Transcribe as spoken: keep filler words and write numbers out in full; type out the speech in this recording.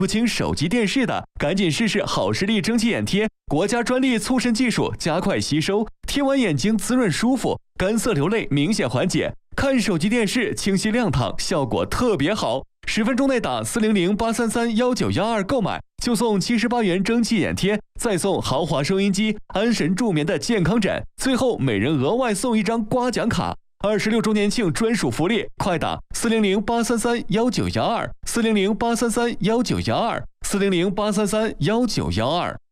不清手机电视的，赶紧试试好视力蒸汽眼贴，国家专利促渗技术，加快吸收，贴完眼睛滋润舒服，干涩流泪明显缓解，看手机电视清晰亮堂，效果特别好。十分钟内打四零零八三三幺九幺二购买，就送七十八元蒸汽眼贴，再送豪华收音机、安神助眠的健康枕，最后每人额外送一张刮奖卡。二十六周年庆专属福利，快打四零零八三三幺九幺二，四零零八三三幺九幺二，四零零八三三幺九幺二。